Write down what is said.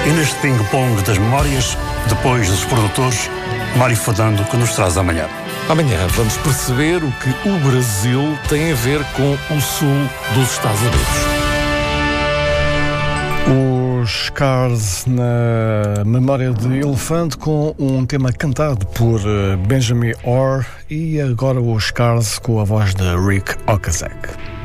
E neste ping-pong das memórias, depois dos produtores, Mário Fernando, que nos traz amanhã. Amanhã vamos perceber o que o Brasil tem a ver com o sul dos Estados Unidos. Os Cars na memória de elefante, com um tema cantado por Benjamin Orr, e agora os Cars com a voz de Rick Ocasek.